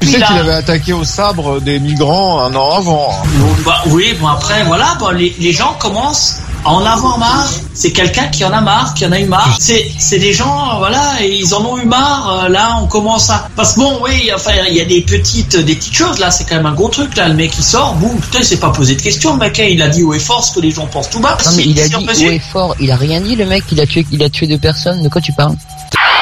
Tu sais qu'il avait attaqué au sabre des migrants un an avant. Oui, bon après, voilà, bon, les gens commencent à en avoir marre. C'est quelqu'un qui en a marre, qui en a eu marre. C'est des gens, voilà, et ils en ont eu marre. Là, on commence à... Parce que bon, oui, enfin, il y a des petites choses, là, c'est quand même un gros truc, là. Le mec, il sort, boum, putain, il s'est pas posé de questions, le mec, hein, il a dit haut et fort ce que les gens pensent tout bas. Non, mais il a dit haut et fort, il a rien dit, le mec, il a tué 2 personnes, de quoi tu parles?